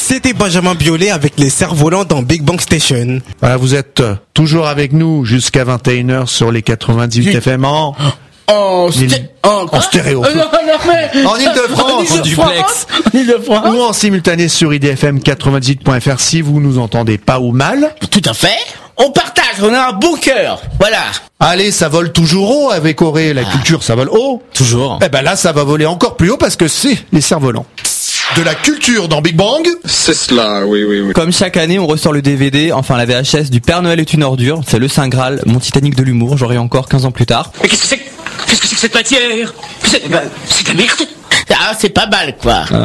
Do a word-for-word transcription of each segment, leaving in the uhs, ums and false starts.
C'était Benjamin Biolay avec les cerfs-volants dans Big Bang Station. Voilà, vous êtes toujours avec nous jusqu'à vingt et une heures sur les quatre-vingt-dix-huit F M en... En, sté- en, en stéréo. Euh, non, non, mais... En Ile-de-France. En duplex. En Ile-de-France. Ou en simultané sur I D F M quatre-vingt-dix-huit point F R si vous nous entendez pas ou mal. Tout à fait. On partage, on a un bon cœur. Voilà. Allez, ça vole toujours haut avec Auré. La ah. culture, ça vole haut. Toujours. Eh ben là, ça va voler encore plus haut parce que c'est les cerfs-volants. De la culture dans Big Bang. C'est cela, oui, oui, oui. Comme chaque année, on ressort le D V D, enfin la V H S du Père Noël est une ordure. C'est le Saint Graal, mon Titanic de l'humour. J'aurai encore quinze ans plus tard. Mais qu'est-ce que c'est que, qu'est-ce que c'est que cette matière? C'est, ben, c'est de la merde. Ah, c'est pas mal, quoi. Ah.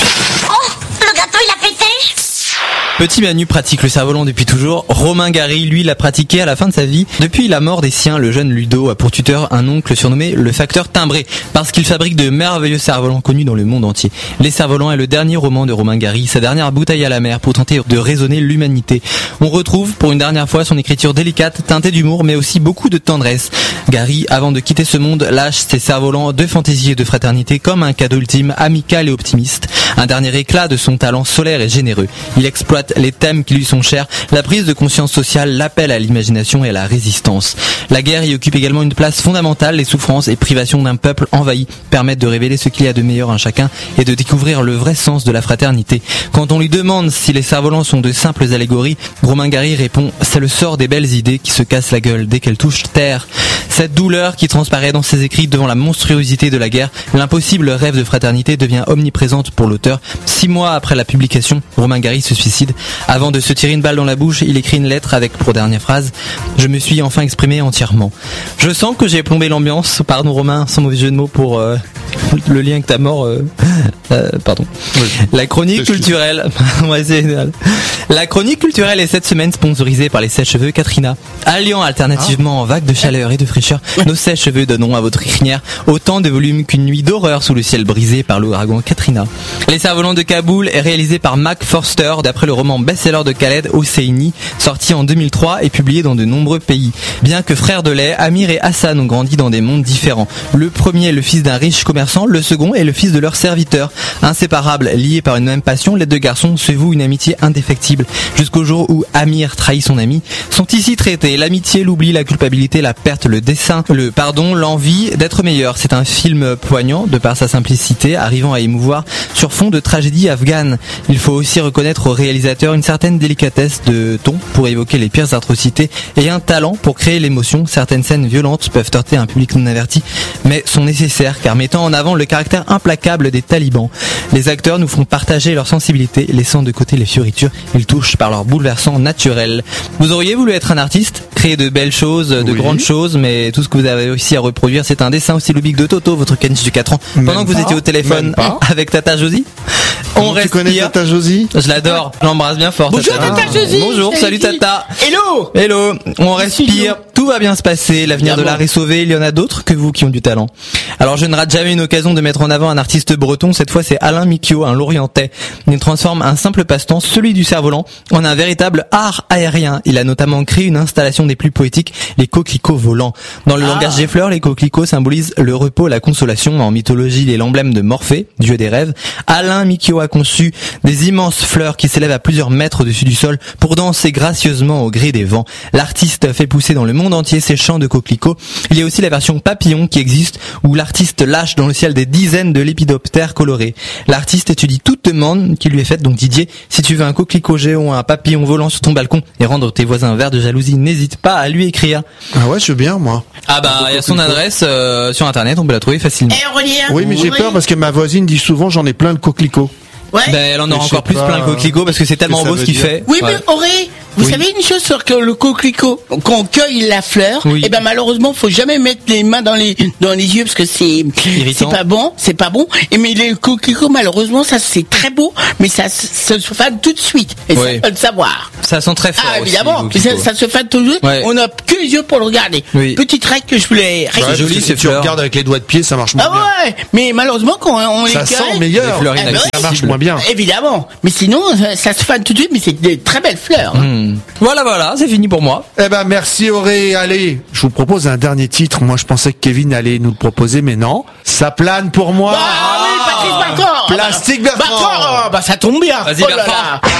Oh, le gâteau, il a pété. Petit Manu pratique le cerf-volant depuis toujours. Romain Gary, lui, l'a pratiqué à la fin de sa vie. Depuis la mort des siens, le jeune Ludo a pour tuteur un oncle surnommé le facteur timbré, parce qu'il fabrique de merveilleux cerfs-volants connus dans le monde entier. Les cerfs-volants est le dernier roman de Romain Gary, sa dernière bouteille à la mer pour tenter de raisonner l'humanité. On retrouve pour une dernière fois son écriture délicate, teintée d'humour, mais aussi beaucoup de tendresse. Gary, avant de quitter ce monde, lâche ses cerfs-volants de fantaisie et de fraternité comme un cadeau ultime, amical et optimiste. Un dernier éclat de son talent solaire et généreux. Il exploite les thèmes qui lui sont chers, la prise de conscience sociale, l'appel à l'imagination et à la résistance. La guerre y occupe également une place fondamentale. Les souffrances et privations d'un peuple envahi permettent de révéler ce qu'il y a de meilleur en chacun et de découvrir le vrai sens de la fraternité. Quand on lui demande si les cerfs-volants sont de simples allégories, Romain Gary répond « C'est le sort des belles idées qui se cassent la gueule dès qu'elles touchent terre ». Cette douleur qui transparaît dans ses écrits devant la monstruosité de la guerre, l'impossible rêve de fraternité devient omniprésente pour l'auteur. Six mois après la publication, Romain Gary se suicide. Avant de se tirer une balle dans la bouche, il écrit une lettre avec pour dernière phrase « Je me suis enfin exprimé entièrement ». Je sens que j'ai plombé l'ambiance, pardon Romain, sans mauvais jeu de mots pour euh, le lien avec ta mort. Euh, euh, pardon. Oui. La chronique culturelle. Ouais, c'est génial. La chronique culturelle est cette semaine sponsorisée par les sèche-cheveux Katrina. Alliant alternativement en vagues de chaleur et de fraîcheur, nos sèche-cheveux donneront à votre crinière autant de volume qu'une nuit d'horreur sous le ciel brisé par l'ouragan Katrina. Les cerfs-volants de Kaboul est réalisé par Mac Forster d'après le roman best-seller de Khaled Hosseini, sorti en deux mille trois et publié dans de nombreux pays. Bien que frères de lait, Amir et Hassan ont grandi dans des mondes différents. Le premier est le fils d'un riche commerçant, le second est le fils de leur serviteur. Inséparables, liés par une même passion, les deux garçons se vouent une amitié indéfectible. Jusqu'au jour où Amir trahit son ami, sont ici traités l'amitié, l'oubli, la culpabilité, la perte, le dessein, le pardon, l'envie d'être meilleur. C'est un film poignant de par sa simplicité, arrivant à émouvoir sur fond de tragédie afghane. Il faut aussi reconnaître au réalisateur une certaine délicatesse de ton pour évoquer les pires atrocités et un talent pour créer l'émotion. Certaines scènes violentes peuvent heurter un public non averti, mais sont nécessaires car mettant en avant le caractère implacable des talibans. Les acteurs nous font partager leur sensibilité, laissant de côté les fioritures. Ils touchent par leur bouleversant naturel. Vous auriez voulu être un artiste, créer de belles choses, de oui. grandes choses, mais tout ce que vous avez réussi à reproduire, c'est un dessin aussi lubique de Toto, votre caniche de quatre ans, Même pendant que pas. vous étiez au téléphone avec Tata Josie. On respire. Tu connais Tata Josie? Je l'adore, je l'embrasse bien fort. Bonjour Tata, Tata Josie. Bonjour, salut Tata. Hello. Hello. On respire. Tout va bien se passer. L'avenir de l'art est sauvé. Il y en a d'autres que vous qui ont du talent. Alors je ne rate jamais une occasion de mettre en avant un artiste breton. Cette fois c'est Alain Micchio, un Lorientais. Il transforme un simple passe-temps, celui du cerf-volant, en un véritable art aérien. Il a notamment créé une installation des plus poétiques, les coquelicots volants. Dans le ah. langage des fleurs, les coquelicots symbolisent le repos, la consolation. En mythologie, il est l'emblème de Morphée, dieu des rêves. Alain Micchio a conçu des immenses fleurs qui s'élèvent à plusieurs mètres au-dessus du sol pour danser gracieusement au gré des vents. L'artiste fait pousser dans le monde entier ses champs de coquelicots. Il y a aussi la version papillon qui existe où l'artiste lâche dans le ciel des dizaines de lépidoptères colorés. L'artiste étudie toute demande qui lui est faite. Donc Didier, si tu veux un coquelicot géant ou un papillon volant sur ton balcon et rendre tes voisins verts de jalousie, n'hésite pas à lui écrire. Ah ouais, je veux bien moi. Ah bah il y a son adresse euh, sur internet, on peut la trouver facilement. Eh, oui, mais j'ai peur parce que ma voisine dit souvent j'en ai plein de coquelicots. Ouais. Ben elle en aura encore plus plein le coquelicot parce que c'est tellement beau ce qu'il fait. Oui, ouais. mais Auré, vous oui. savez une chose sur que le coquelicot, quand on cueille la fleur, oui. et ben malheureusement, faut jamais mettre les mains dans les dans les yeux parce que c'est c'est pas bon, c'est pas bon. Et mais les coquelicots, malheureusement, ça c'est très beau, mais ça, ça se fade tout de suite. Et oui. ça faut le savoir. Ça sent très fort. Ah aussi, évidemment, ça, ça se fade tout de suite. Ouais. On a que les yeux pour le regarder. Oui. Petite règle que je voulais. Ouais, c'est joli, si tu regardes avec les doigts de pied, ça marche moins ah bien. Ah ouais, mais malheureusement quand on ça les sent cueille, meilleur. Les eh ben, ça marche moins bien. Évidemment. Mais sinon, ça se fane tout de suite, mais c'est des très belles fleurs. Mmh. Voilà, voilà, c'est fini pour moi. Eh ben, merci Auré. Allez, je vous propose un dernier titre. Moi, je pensais que Kevin allait nous le proposer, mais non. Ça plane pour moi. Bah, Patrice Bertrand. Plastique Bertrand. Bertrand, oh, bah ça tombe bien. Vas-y, Oh là Bertrand. là.